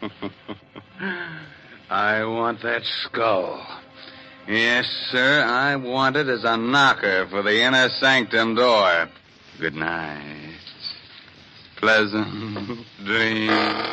I want that skull. Yes, sir, I want it as a knocker for the inner sanctum door. Good night. Pleasant dreams.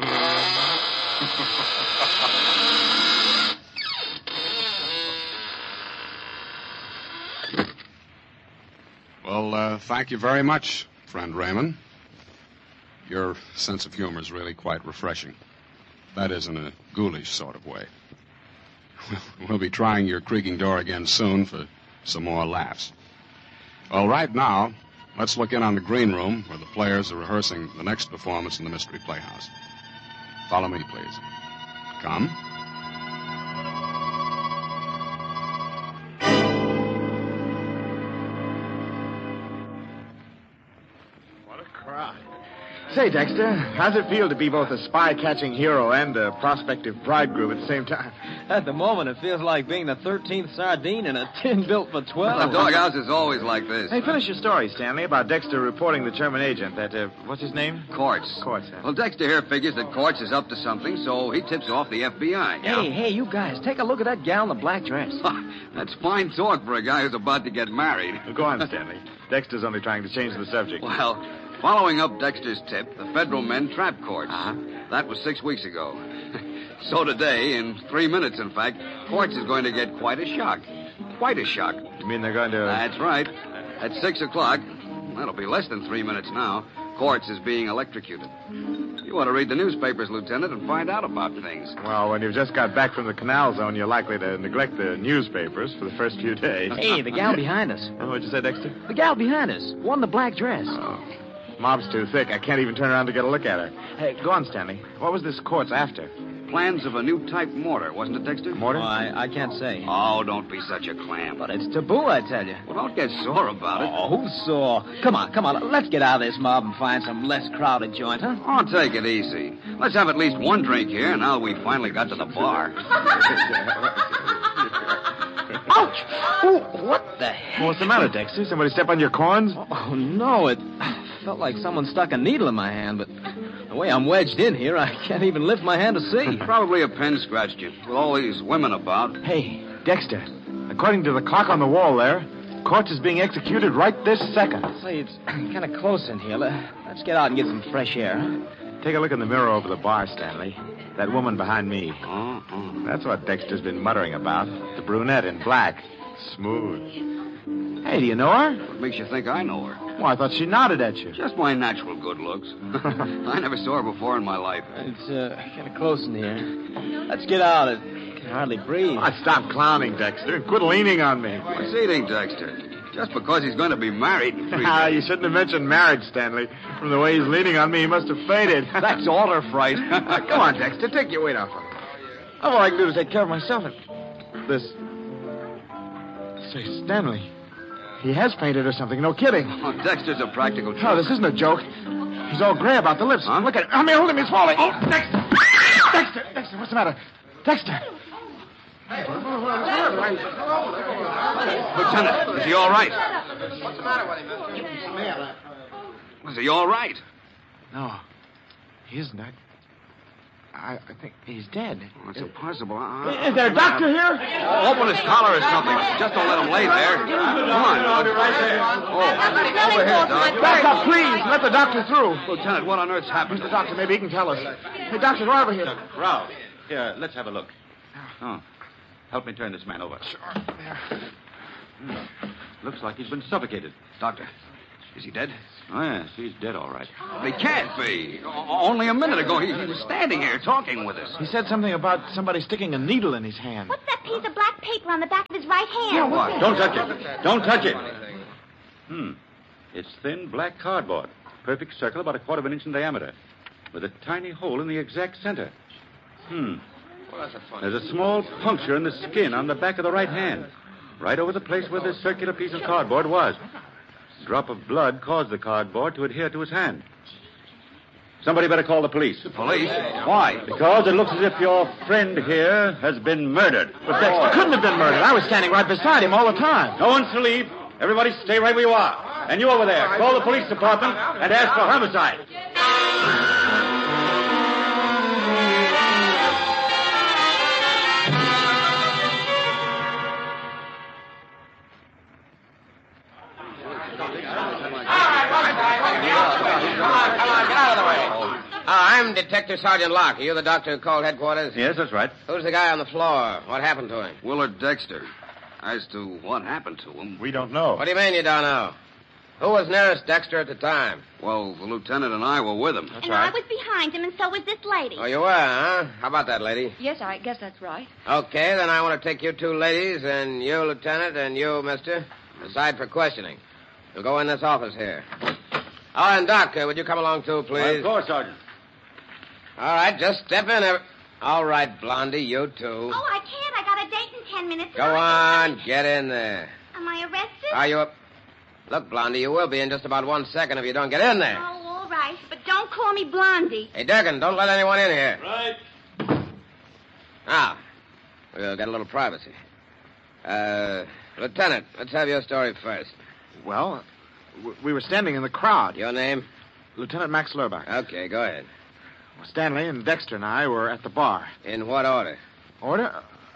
Well, thank you very much, friend Raymond. Your sense of humor is really quite refreshing. That is, in a ghoulish sort of way. We'll be trying your creaking door again soon for some more laughs. Well, right now, let's look in on the green room where the players are rehearsing the next performance in the Mystery Playhouse. Follow me, please. Come. Say, Dexter, how's it feel to be both a spy-catching hero and a prospective bridegroom at the same time? At the moment, it feels like being the 13th sardine in a tin built for 12. The doghouse is always like this. Hey, finish your story, Stanley, about Dexter reporting the German agent, that, what's his name? Quartz. Quartz. Well, Dexter here figures that Quartz is up to something, so he tips off the FBI. Hey, you guys, take a look at that gal in the black dress. That's fine talk for a guy who's about to get married. Well, go on, Stanley. Dexter's only trying to change the subject. Well, following up Dexter's tip, the federal men trapped Quartz. That was 6 weeks ago. So today, in 3 minutes, in fact, Quartz is going to get quite a shock. Quite a shock. You mean they're going to... That's right. At 6 o'clock, that'll be less than 3 minutes now, Quartz is being electrocuted. You ought to read the newspapers, Lieutenant, and find out about things. Well, when you've just got back from the canal zone, you're likely to neglect the newspapers for the first few days. Hey, the gal behind us. What'd you say, Dexter? The gal behind us. One in the black dress. Oh. Mob's too thick. I can't even turn around to get a look at her. Hey, go on, Stanley. What was this Quartz after? Plans of a new type mortar, wasn't it, Dexter? Mortar? Oh, I can't say. Oh, don't be such a clam. But it's taboo, I tell you. Well, don't get sore about it. Oh, who's sore? Come on. Let's get out of this mob and find some less crowded joint, huh? Oh, take it easy. Let's have at least one drink here now that we finally got to the bar. Ouch! Oh, what the heck? What's the matter, Dexter? Somebody step on your corns? Oh, no, it felt like someone stuck a needle in my hand, but the way I'm wedged in here, I can't even lift my hand to see. Probably a pen scratched you, with all these women about. Hey, Dexter, according to the clock on the wall there, Quartz is being executed right this second. Say, it's kind of close in here. Let's get out and get some fresh air, huh? Take a look in the mirror over the bar, Stanley. That woman behind me. Oh. That's what Dexter's been muttering about. The brunette in black. Smooth. Hey, do you know her? What makes you think I know her? Well, I thought she nodded at you. Just my natural good looks. I never saw her before in my life. It's kind of close in here. Let's get out. I can hardly breathe. Oh, stop clowning, Dexter, and quit leaning on me. What's eating, Dexter? Just because he's going to be married in 3 days. You shouldn't have mentioned marriage, Stanley. From the way he's leaning on me, he must have fainted. That's alder fright. Come on, Dexter, take your weight off him. All I can do is take care of myself and... This... Say, Stanley, he has fainted or something. No kidding. Oh, Dexter's a practical joke. No, this isn't a joke. He's all gray about the lips. Huh? Look at him. I mean, hold him. He's falling. Oh, Dexter! Dexter, what's the matter? Dexter! Lieutenant, is he all right? What's the matter with him? Is he all right? No, he isn't. I think he's dead. Well, it's impossible. Is there a doctor here? Open his collar or something. Just don't let him lay there. Come on. I'll be right there. Over here, Doc. Back up, please. Let the doctor through. Lieutenant, what on earth's happened? The doctor, maybe he can tell us. Hey, Doctor, right over here. Ralph, here, let's have a look. Oh, help me turn this man over. Sure. There. Looks like he's been suffocated. Doctor, is he dead? Oh, yes, he's dead, all right. He can't be. Only a minute ago, he was standing here talking with us. He said something about somebody sticking a needle in his hand. What's that piece of black paper on the back of his right hand? Yeah, What? Don't touch it. Don't touch it. It's thin black cardboard. Perfect circle about 1/4 of an inch in diameter. With a tiny hole in the exact center. There's a small puncture in the skin on the back of the right hand. Right over the place where this circular piece of cardboard was. A drop of blood caused the cardboard to adhere to his hand. Somebody better call the police. The police? Why? Because it looks as if your friend here has been murdered. But Dexter couldn't have been murdered. I was standing right beside him all the time. No one's to leave. Everybody stay right where you are. And you over there, call the police department and ask for homicide. Detective Sergeant Locke. Are you the doctor who called headquarters? Yes, that's right. Who's the guy on the floor? What happened to him? Willard Dexter. As to what happened to him, We don't know. What do you mean you don't know? Who was nearest Dexter at the time? well, the lieutenant and I were with him. And I was behind him, and so was this lady. Oh, you were, huh? How about that, lady? Yes, I guess that's right. Okay, then I want to take you two ladies and you, Lieutenant, and you, mister, aside for questioning. You'll go in this office here. Oh, and Doc, would you come along too, please? Of course, Sergeant. All right, just step in. All right, Blondie, you too. Oh, I can't. I got a date in 10 minutes. Go on, get in there. Am I arrested? Are you up? Look, Blondie, you will be in just about 1 second if you don't get in there. Oh, all right. But don't call me Blondie. Hey, Durkin, don't let anyone in here. Right. Now, we'll get a little privacy. Lieutenant, let's have your story first. Well, we were standing in the crowd. Your name? Lieutenant Max Lurbach. Okay, go ahead. Stanley and Dexter and I were at the bar. In what order? Order?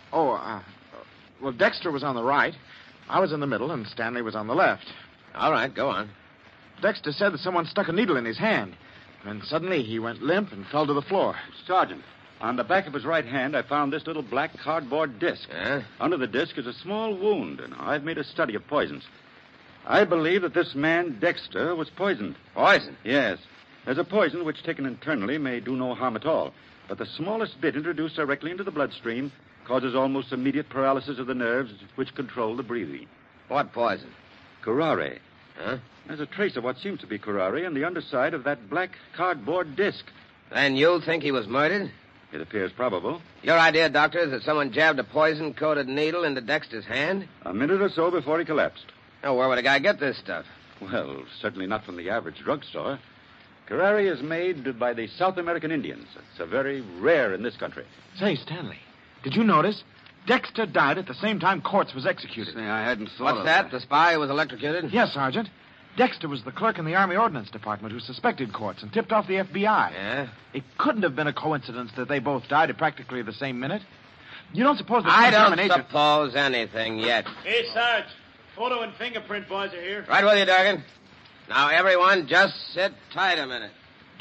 Well, Dexter was on the right. I was in the middle, and Stanley was on the left. All right, go on. Dexter said that someone stuck a needle in his hand. And suddenly he went limp and fell to the floor. Sergeant, on the back of his right hand, I found this little black cardboard disc. Huh? Under the disc is a small wound, and I've made a study of poisons. I believe that this man, Dexter, was poisoned. Poison? Yes. There's a poison which, taken internally, may do no harm at all. But the smallest bit introduced directly into the bloodstream causes almost immediate paralysis of the nerves which control the breathing. What poison? Curare. Huh? There's a trace of what seems to be curare on the underside of that black cardboard disc. Then you think he was murdered? It appears probable. Your idea, Doctor, is that someone jabbed a poison-coated needle into Dexter's hand? A minute or so before he collapsed. Now, where would a guy get this stuff? Well, certainly not from the average drugstore. Curare is made by the South American Indians. It's very rare in this country. Say, Stanley, did you notice? Dexter died at the same time Quartz was executed. Say, I hadn't thought What's of that? The spy who was electrocuted? Yes, Sergeant. Dexter was the clerk in the Army Ordnance Department who suspected Quartz and tipped off the FBI. Yeah? It couldn't have been a coincidence that they both died at practically the same minute. You don't suppose that I some don't German agent... suppose anything yet. Hey, Sarge. Photo and fingerprint boys are here. Right with you, Durgan. Now, everyone, just sit tight a minute.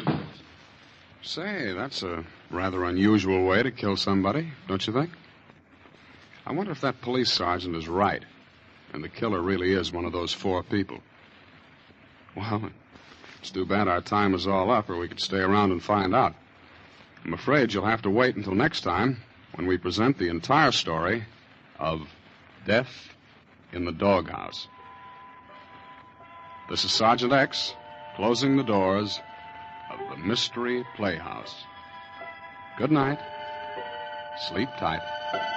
Say, that's a rather unusual way to kill somebody, don't you think? I wonder if that police sergeant is right, and the killer really is one of those four people. Well, it's too bad our time is all up, or we could stay around and find out. I'm afraid you'll have to wait until next time, when we present the entire story of Death in the Doghouse. This is Sergeant X, closing the doors of the Mystery Playhouse. Good night. Sleep tight.